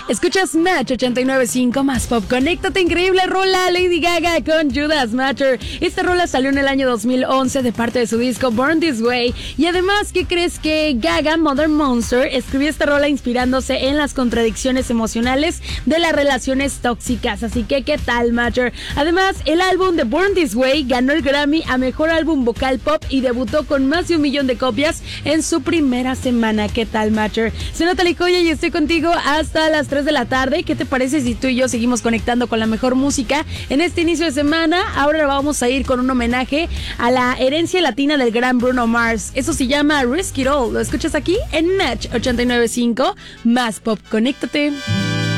Escuchas Match 89.5 más pop. Conéctate, increíble rola Lady Gaga con Judas Matter. Esta rola salió en el año 2011 de parte de su disco Born This Way. Y además, ¿qué crees? Que Gaga, Mother Monster, escribió esta rola inspirándose en las contradicciones emocionales de las relaciones tóxicas. Así que, ¿qué tal, Matter? Además, el álbum de Born This Way ganó el Grammy a Mejor Álbum Vocal Pop y debutó con más de 1 millón de copias en su primera semana. ¿Qué tal, Matter? Soy Natalie Coya y estoy contigo hasta las 3 de la tarde. ¿Qué te parece si tú y yo seguimos conectando con la mejor música en este inicio de semana? Ahora vamos a ir con un homenaje a la herencia latina del gran Bruno Mars. Eso se llama Risk It All. Lo escuchas aquí en Match 89.5 más pop. Conéctate.